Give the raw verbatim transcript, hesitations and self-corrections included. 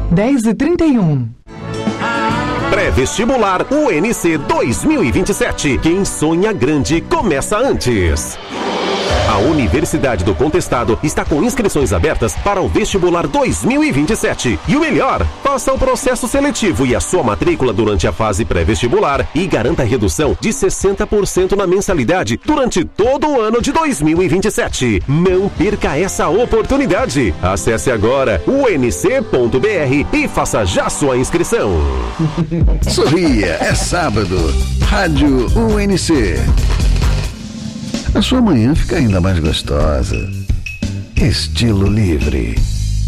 dez e trinta e um. Pré-vestibular U N C dois mil e vinte e sete. Quem sonha grande começa antes. A Universidade do Contestado está com inscrições abertas para o vestibular dois mil e vinte e sete. E o melhor, faça o processo seletivo e a sua matrícula durante a fase pré-vestibular e garanta redução de sessenta por cento na mensalidade durante todo o ano de dois mil e vinte e sete. Não perca essa oportunidade. Acesse agora u n c ponto b r e faça já sua inscrição. Sorria, é sábado. Rádio U N C. A sua manhã fica ainda mais gostosa. Estilo livre.